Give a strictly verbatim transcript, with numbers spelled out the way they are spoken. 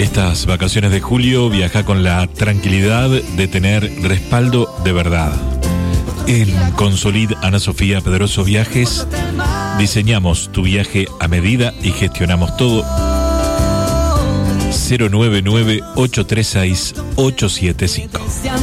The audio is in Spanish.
Estas vacaciones de julio viaja con la tranquilidad de tener respaldo de verdad. En Consolid Ana Sofía Pedroso Viajes diseñamos tu viaje a medida y gestionamos todo. Cero nueve nueve ocho tres seis ocho siete cinco.